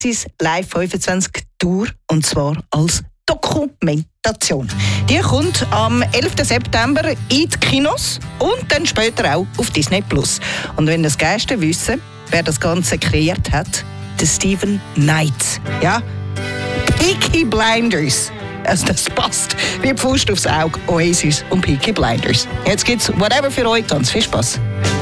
Live 25 Tour, und zwar als Dokumentation. Die kommt am 11. September in die Kinos und dann später auch auf Disney+. Und wenn das Gäste wissen, wer das Ganze kreiert hat, der Steven Knight. Ja, Peaky Blinders. Also das passt wie die Faust aufs Auge. Oasis und Peaky Blinders. Jetzt gibt's Whatever für euch. Ganz viel Spaß.